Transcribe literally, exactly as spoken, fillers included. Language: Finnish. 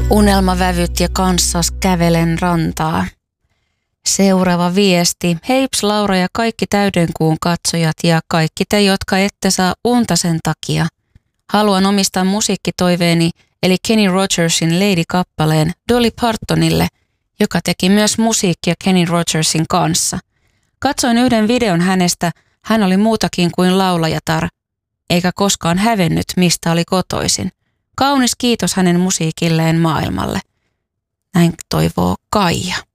Unelmavävyt ja kanssas kävelen rantaa. Seuraava viesti. Heips Laura ja kaikki täydenkuun katsojat ja kaikki te, jotka ette saa unta sen takia. Haluan omistaa musiikkitoiveeni eli Kenny Rogersin Lady-kappaleen Dolly Partonille, joka teki myös musiikkia Kenny Rogersin kanssa. Katsoin yhden videon hänestä, hän oli muutakin kuin laulajatar, eikä koskaan hävennyt, mistä oli kotoisin. Kaunis kiitos hänen musiikilleen maailmalle. Näin toivoo Kaija.